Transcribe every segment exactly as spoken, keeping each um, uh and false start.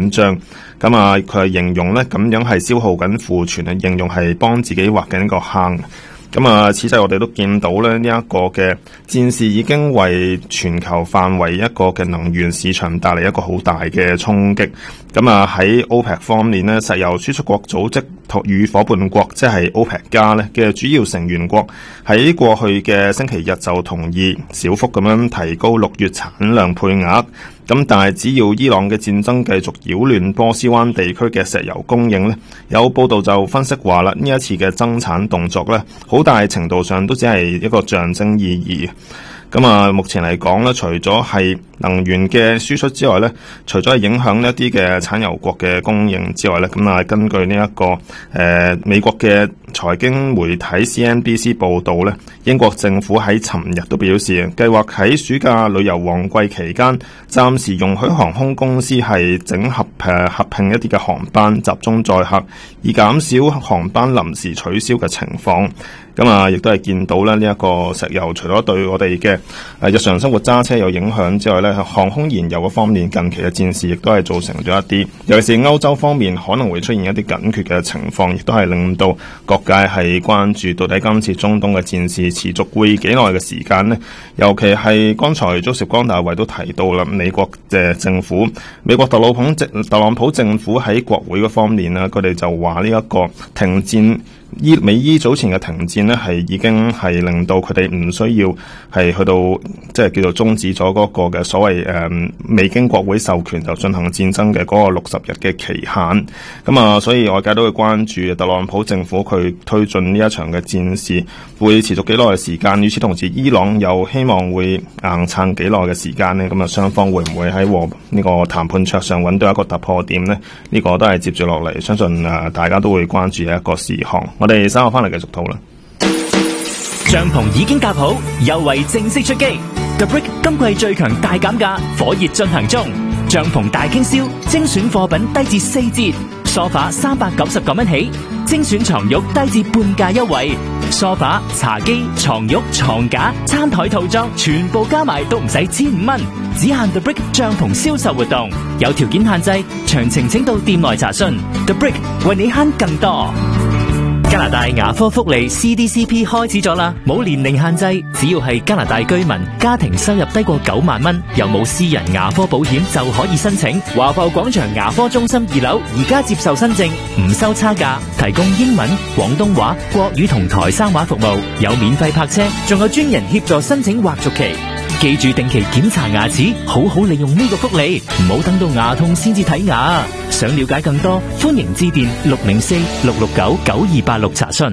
緊張。咁啊，佢係形容咧咁樣係消耗緊庫存啊，形容係幫自己挖緊個坑。咁啊，此際我哋都見到咧，呢一個嘅戰事已經為全球範圍一個嘅能源市場帶嚟一個好大嘅衝擊。咁啊，喺 OPEC 方面呢，石油輸出國組織與夥伴國即係 OPEC 加咧嘅主要成員國喺過去嘅星期日就同意小幅咁樣提高六月產量配額。咁但係只要伊朗嘅戰爭繼續擾亂波斯灣地區嘅石油供應呢，有報道就分析話啦，呢一次嘅增產動作呢，好大程度上都只係一個象徵意義。咁啊，目前嚟講咧，除咗係能源嘅輸出之外咧，除咗係影響一啲嘅產油國嘅供應之外咧，咁啊，根據呢、這、一個誒、呃、美國嘅財經媒體 C N B C 報道咧，英國政府喺尋日都表示，計劃喺暑假旅遊旺季期間，暫時容許航空公司係整合誒合併一啲嘅航班，集中載客，以減少航班臨時取消嘅情況。咁啊，亦都係見到咧，呢一個石油除咗對我哋嘅誒日常生活揸車有影響之外咧，航空燃油嘅方面近期嘅戰事亦都係造成咗一啲，尤其是歐洲方面可能會出現一啲緊缺嘅情況，亦都係令到各界係關注到底今次中東嘅戰事持續會幾耐嘅時間呢？尤其係剛才周兆光大衛都提到啦，美國嘅政府，美國特朗普政特朗普政府喺國會嗰方面呢，佢哋就話呢一個停戰。伊美伊早前嘅停戰呢，係已經係令到佢哋唔需要係去到即係叫做終止咗嗰個嘅所謂誒未經國會授權就進行戰爭嘅嗰個六十日嘅期限。咁啊，所以外界都會關注特朗普政府佢推進呢一場嘅戰事會持續幾耐嘅時間。與此同時，伊朗又希望會硬撐幾耐嘅時間呢？咁啊，雙方會唔會喺和呢個談判桌上揾到一個突破點呢？呢個都係接住落嚟，相信誒大家都會關注嘅一個事項。我哋稍後翻嚟繼續討論。 帳篷已經搭好，優惠正式出擊。The Brick 今季最強大減價，火熱進行中。帳篷大傾銷，精選貨品低至四折。梳化三百九十九蚊起，精選床褥低至半價優惠。梳化、茶几、床褥、床架、餐台套裝，全部加埋都唔使千五蚊，只限 The Brick 帳篷銷售活動，有條件限制，詳情請到店內查詢。The Brick 為你慳更多。加拿大牙科福利 C D C P 開始咗啦，冇年齡限制，只要係加拿大居民，家庭收入低過九萬蚊，又冇私人牙科保險就可以申請。華埠廣場牙科中心二樓而家接受申請，唔收差價，提供英文、廣東話、國語同台山話服務，有免費泊車，仲有專人協助申請或續期。記住定期檢查牙齒，好好利用呢個福利，唔好等到牙痛先至睇牙。想了解更多，歡迎致電六零四六六九九二八六查詢。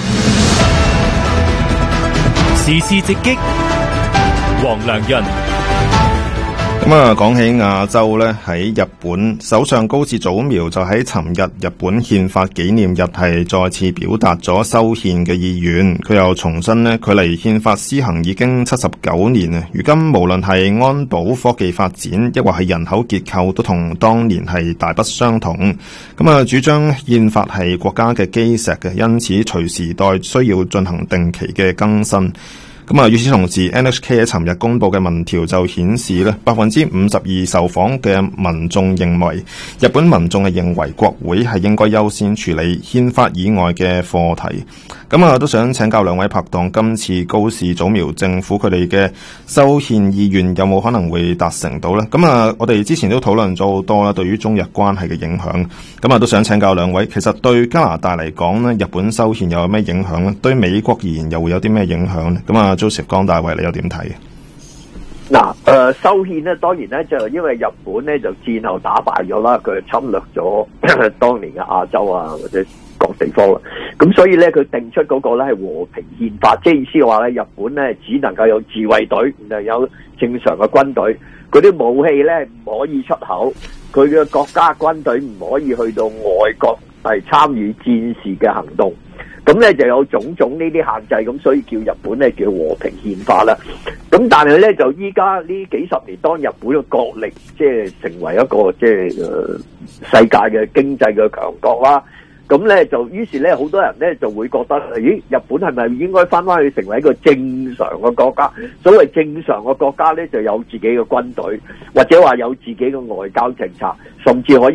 時事直擊，黃良潤。 咁啊，講起亞洲咧，喺日本首相高市早苗就喺尋日日本憲法紀念日係再次表達咗修憲嘅意願。佢又重申咧，距離憲法施行已經七十九年啊，如今無論係安保、科技發展，抑或係人口結構，都同當年係大不相同。咁啊，主張憲法係國家嘅基石嘅，因此隨時代需要進行定期嘅更新。咁啊，與此同時 ，N H K 喺尋日公佈嘅民調就顯示咧，百分之五十二受訪嘅民眾認為，日本民眾係認為國會係應該優先處理憲法以外嘅課題。咁啊，都想請教兩位拍檔，今次高市早苗政府佢哋嘅修憲意願有冇可能會達成到呢？咁啊，我哋之前都討論咗好多啦，對於中日關係嘅影響。咁啊，都想請教兩位，其實對加拿大嚟講呢，日本修憲又有咩影響呢？對美國而言又會有啲咩影響呢？咁啊，Joseph 江大衛，你又點睇？ 嗱，誒修憲咧，當然咧就因為日本咧就戰後打敗咗啦，佢侵略咗當年嘅亞洲啊或者各地方啦，咁所以咧佢定出嗰個咧係和平憲法，即係意思嘅話咧，日本咧只能夠有自衛隊，然後有正常嘅軍隊，嗰啲武器咧唔可以出口，佢嘅國家軍隊唔可以去到外國係參與戰事嘅行動。咁咧就有種種呢啲限制，咁所以叫日本咧叫和平憲法啦。咁但係咧就依家呢幾十年，當日本嘅國力即係成為一個即係誒世界嘅經濟嘅強國啦。咁咧就於是咧好多人咧就會覺得，咦，日本係咪應該翻翻去成為一個正常嘅國家？所謂正常嘅國家咧就有自己嘅軍隊，或者話有自己嘅外交政策，甚至可以